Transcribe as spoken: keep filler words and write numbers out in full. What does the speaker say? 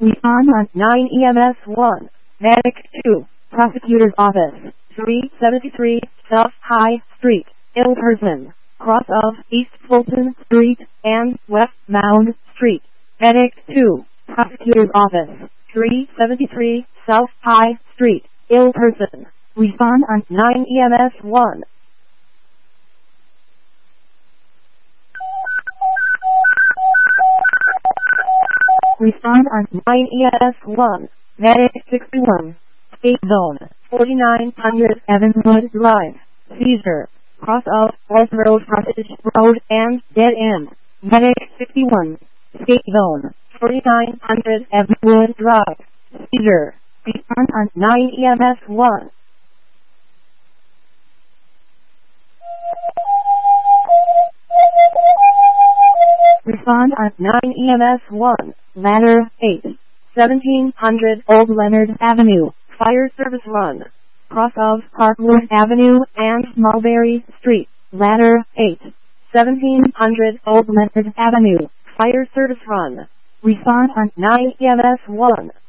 Respond on nine E M S one. Medic two. Prosecutor's Office. three seventy-three South High Street, Ill Person, cross of East Fulton Street and West Mound Street. Medic two. Prosecutor's Office. three seventy-three South High Street, Ill Person. Respond on nine E M S one. Respond on nine E M S one. Medic sixty-one. State Zone. forty-nine hundred Evanwood Drive. Seizure. Cross of West Road Frontage Road and Dead End. Medic sixty-one. State Zone. forty-nine hundred Evanwood Drive. Seizure. Respond on nine E M S one. Respond on nine E M S one. Ladder eight. seventeen hundred Old Leonard Avenue. Fire Service Run. Cross of Parkwood Avenue and Mulberry Street. Ladder eight. seventeen hundred Old Leonard Avenue. Fire Service Run. Respond on nine E M S one.